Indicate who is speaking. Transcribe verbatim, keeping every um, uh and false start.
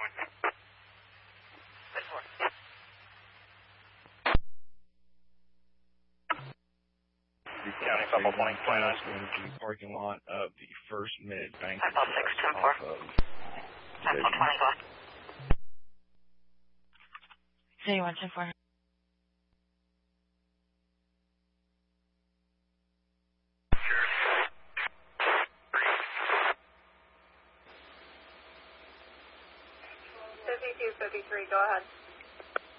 Speaker 1: County Couple twenty twenty-nine. Going to the parking lot of the First Mid Bank.
Speaker 2: Apple six ten four. Apple twenty four. City one ten four.
Speaker 3: fifty-two fifty-three, go ahead.